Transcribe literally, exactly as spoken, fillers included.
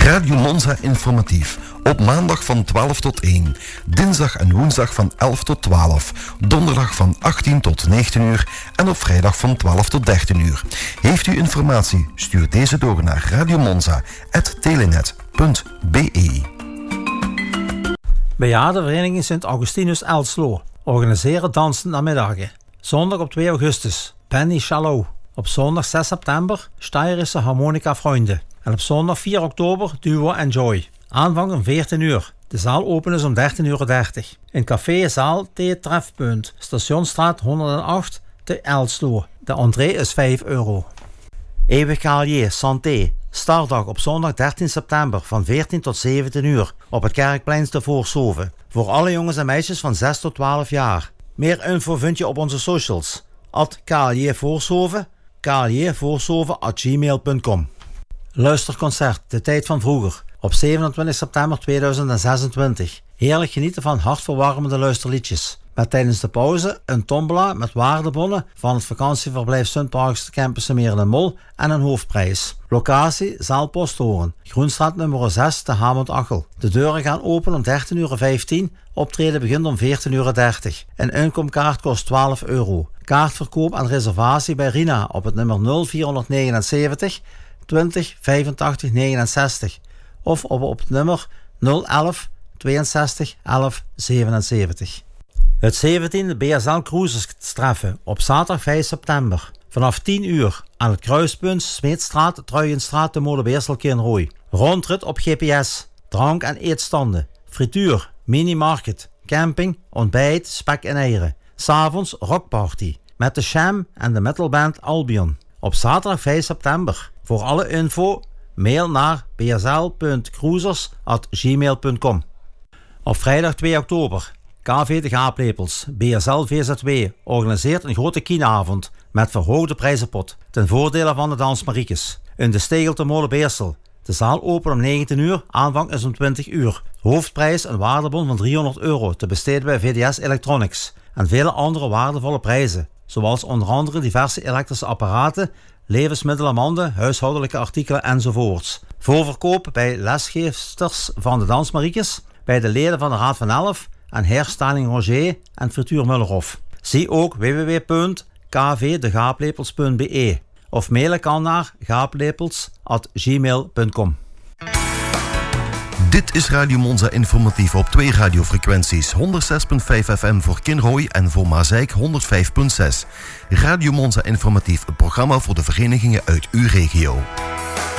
Radio Monza informatief. Op maandag van twaalf tot één. Dinsdag en woensdag van elf tot twaalf. Donderdag van achttien tot negentien uur. En op vrijdag van twaalf tot dertien uur. Heeft u informatie? Stuur deze door naar radiomonza apenstaartje telenet punt b e. Bejaardenvereniging Sint Augustinus Elslo organiseren dansen namiddagen. Zondag op twee augustus, Penny Shallow. Op zondag zes september, Steirische Harmonica Vrienden. En op zondag vier oktober, Duo Enjoy. Aanvang om veertien uur. De zaal open is om dertien uur dertig. In café Zaal T Trefpunt, Stationsstraat honderdacht te Elslo. De entree is vijf euro. Eeuwig Calier Santé. Startdag op zondag dertien september van veertien tot zeventien uur op het Kerkplein te Voorshoven. Voor alle jongens en meisjes van zes tot twaalf jaar. Meer info vind je op onze socials. At Calier Voorshoven, caliervoorshoven at gmail punt com. Luisterconcert De Tijd van Vroeger op zevenentwintig september tweeduizend zesentwintig. Heerlijk genieten van hartverwarmende luisterliedjes. Met tijdens de pauze een tombola met waardebonnen van het vakantieverblijf Sunparks Campus Meren en Mol en een hoofdprijs. Locatie Zaal Posthoorn, Groenstraat nummer zes te Hamont-Achel. De deuren gaan open om dertien uur vijftien, optreden begint om veertien uur dertig. Een inkomkaart kost twaalf euro. Kaartverkoop en reservatie bij Rina op het nummer nul vierhonderdnegenenzeventig twintig vijfentachtig negenenzestig of op, op het nummer nul elf tweeënzestig elf zevenenzeventig. Het zeventiende B S L Cruises-treffen op zaterdag vijf september. Vanaf tien uur aan het kruispunt Smeetstraat, Truijenstraat de Molenbeersel Kinrooi. Rondrit op G P S, drank- en eetstanden, frituur, minimarket, camping, ontbijt, spek en eieren. 'S Avonds rockparty met de Sham en de metalband Albion. Op zaterdag vijf september. Voor alle info mail naar b s l punt cruisers at gmail punt com. Op vrijdag twee oktober. K V De Gaaplepels, B S L V Z W, organiseert een grote kienavond met verhoogde prijzenpot ten voordele van de Dans Mariekes. In de Stegel te Molenbeersel. De zaal open om negentien uur, aanvang is om twintig uur. Hoofdprijs een waardebon van driehonderd euro te besteden bij V D S Electronics. En vele andere waardevolle prijzen, zoals onder andere diverse elektrische apparaten, levensmiddelen, manden, huishoudelijke artikelen enzovoorts. Voorverkoop bij lesgeefsters van de Dans Mariekes, bij de leden van de Raad van Elf en Hairstyling Roger en Frituur Mullerhof. Zie ook w w w punt k v de gaaplepels punt b e of mailen kan naar gaaplepels at gmail punt com. Dit is Radio Monza informatief op twee radiofrequenties. honderdzes komma vijf F M voor Kinrooi en voor Mazeik honderdvijf komma zes. Radio Monza informatief, een programma voor de verenigingen uit uw regio.